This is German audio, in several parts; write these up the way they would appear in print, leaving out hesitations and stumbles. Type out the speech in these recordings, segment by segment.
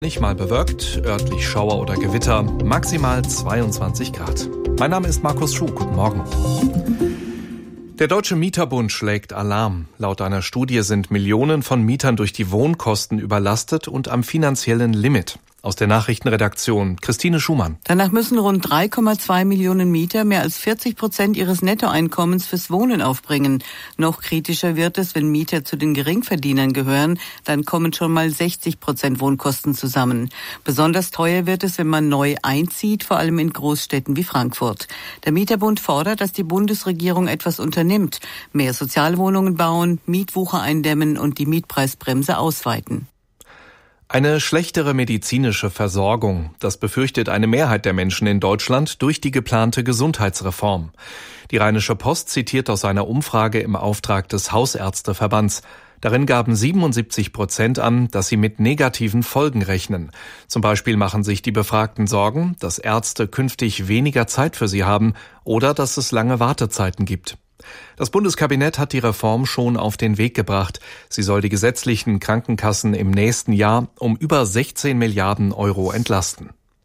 Nicht mal bewölkt, örtlich Schauer oder Gewitter, maximal 22 Grad. Mein Name ist Markus Schuh, guten Morgen. Der Deutsche Mieterbund schlägt Alarm. Laut einer Studie sind Millionen von Mietern durch die Wohnkosten überlastet und am finanziellen Limit. Aus der Nachrichtenredaktion Christine Schumann. Danach müssen rund 3,2 Millionen Mieter mehr als 40% ihres Nettoeinkommens fürs Wohnen aufbringen. Noch kritischer wird es, wenn Mieter zu den Geringverdienern gehören, dann kommen schon mal 60% Wohnkosten zusammen. Besonders teuer wird es, wenn man neu einzieht, vor allem in Großstädten wie Frankfurt. Der Mieterbund fordert, dass die Bundesregierung etwas unternimmt, mehr Sozialwohnungen bauen, Mietwucher eindämmen und die Mietpreisbremse ausweiten. Eine schlechtere medizinische Versorgung, das befürchtet eine Mehrheit der Menschen in Deutschland durch die geplante Gesundheitsreform. Die Rheinische Post zitiert aus einer Umfrage im Auftrag des Hausärzteverbands. Darin gaben 77% an, dass sie mit negativen Folgen rechnen. Zum Beispiel machen sich die Befragten Sorgen, dass Ärzte künftig weniger Zeit für sie haben oder dass es lange Wartezeiten gibt. Das Bundeskabinett hat die Reform schon auf den Weg gebracht. Sie soll die gesetzlichen Krankenkassen im nächsten Jahr um über 16 Milliarden Euro entlasten.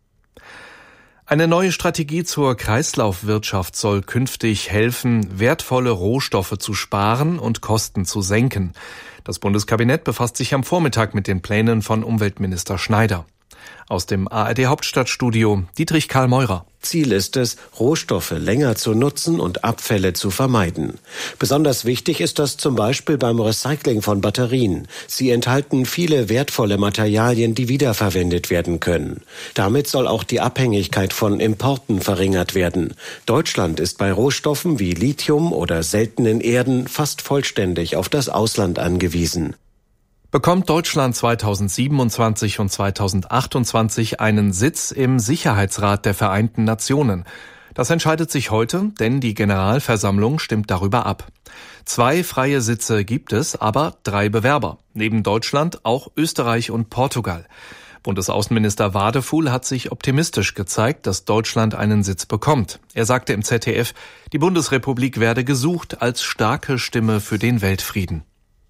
Eine neue Strategie zur Kreislaufwirtschaft soll künftig helfen, wertvolle Rohstoffe zu sparen und Kosten zu senken. Das Bundeskabinett befasst sich am Vormittag mit den Plänen von Umweltminister Schneider. Aus dem ARD-Hauptstadtstudio Dietrich Karl Meurer. Ziel ist es, Rohstoffe länger zu nutzen und Abfälle zu vermeiden. Besonders wichtig ist das zum Beispiel beim Recycling von Batterien. Sie enthalten viele wertvolle Materialien, die wiederverwendet werden können. Damit soll auch die Abhängigkeit von Importen verringert werden. Deutschland ist bei Rohstoffen wie Lithium oder seltenen Erden fast vollständig auf das Ausland angewiesen. Bekommt Deutschland 2027 und 2028 einen Sitz im Sicherheitsrat der Vereinten Nationen? Das entscheidet sich heute, denn die Generalversammlung stimmt darüber ab. 2 freie Sitze gibt es, aber 3 Bewerber. Neben Deutschland auch Österreich und Portugal. Bundesaußenminister Wadefuhl hat sich optimistisch gezeigt, dass Deutschland einen Sitz bekommt. Er sagte im ZDF, die Bundesrepublik werde gesucht als starke Stimme für den Weltfrieden.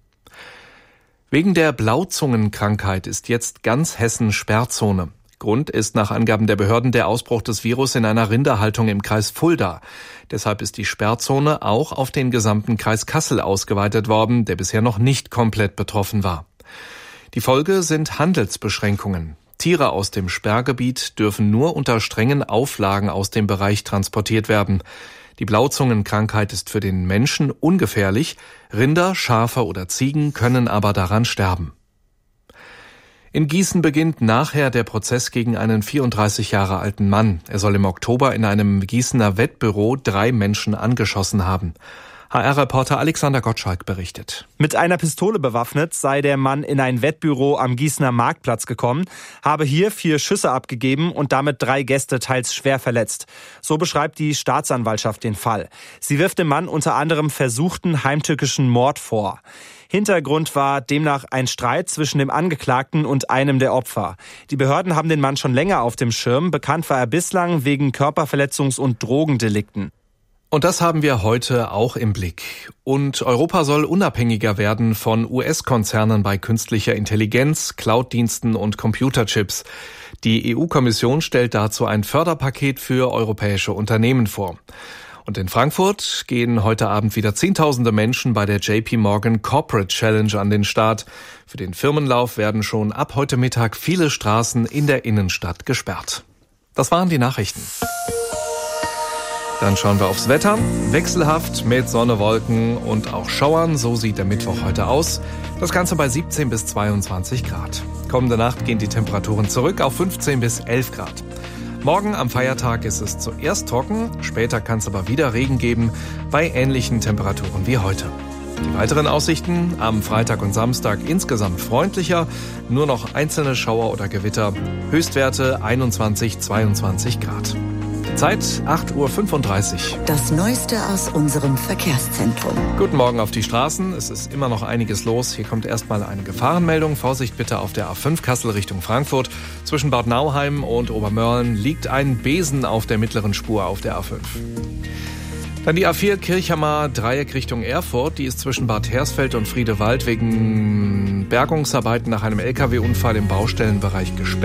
Wegen der Blauzungenkrankheit ist jetzt ganz Hessen Sperrzone. Grund ist nach Angaben der Behörden der Ausbruch des Virus in einer Rinderhaltung im Kreis Fulda. Deshalb ist die Sperrzone auch auf den gesamten Kreis Kassel ausgeweitet worden, der bisher noch nicht komplett betroffen war. Die Folge sind Handelsbeschränkungen. Tiere aus dem Sperrgebiet dürfen nur unter strengen Auflagen aus dem Bereich transportiert werden. Die Blauzungenkrankheit ist für den Menschen ungefährlich, Rinder, Schafe oder Ziegen können aber daran sterben. In Gießen beginnt nachher der Prozess gegen einen 34 Jahre alten Mann. Er soll im Oktober in einem Gießener Wettbüro 3 Menschen angeschossen haben. HR-Reporter Alexander Gottschalk berichtet. Mit einer Pistole bewaffnet sei der Mann in ein Wettbüro am Gießener Marktplatz gekommen, habe hier 4 Schüsse abgegeben und damit 3 Gäste teils schwer verletzt. So beschreibt die Staatsanwaltschaft den Fall. Sie wirft dem Mann unter anderem versuchten heimtückischen Mord vor. Hintergrund war demnach ein Streit zwischen dem Angeklagten und einem der Opfer. Die Behörden haben den Mann schon länger auf dem Schirm. Bekannt war er bislang wegen Körperverletzungs- und Drogendelikten. Und das haben wir heute auch im Blick. Und Europa soll unabhängiger werden von US-Konzernen bei künstlicher Intelligenz, Cloud-Diensten und Computerchips. Die EU-Kommission stellt dazu ein Förderpaket für europäische Unternehmen vor. Und in Frankfurt gehen heute Abend wieder Zehntausende Menschen bei der JP Morgan Corporate Challenge an den Start. Für den Firmenlauf werden schon ab heute Mittag viele Straßen in der Innenstadt gesperrt. Das waren die Nachrichten. Dann schauen wir aufs Wetter. Wechselhaft mit Sonne, Wolken und auch Schauern. So sieht der Mittwoch heute aus. Das Ganze bei 17 bis 22 Grad. Kommende Nacht gehen die Temperaturen zurück auf 15 bis 11 Grad. Morgen am Feiertag ist es zuerst trocken. Später kann es aber wieder Regen geben bei ähnlichen Temperaturen wie heute. Die weiteren Aussichten am Freitag und Samstag insgesamt freundlicher. Nur noch einzelne Schauer oder Gewitter. Höchstwerte 21, 22 Grad. Zeit 8:35 Uhr. Das Neueste aus unserem Verkehrszentrum. Guten Morgen auf die Straßen. Es ist immer noch einiges los. Hier kommt erstmal eine Gefahrenmeldung. Vorsicht bitte auf der A5 Kassel Richtung Frankfurt. Zwischen Bad Nauheim und Obermörlen liegt ein Besen auf der mittleren Spur auf der A5. Dann die A4 Kirchhammer Dreieck Richtung Erfurt. Die ist zwischen Bad Hersfeld und Friedewald wegen Bergungsarbeiten nach einem LKW-Unfall im Baustellenbereich gesperrt.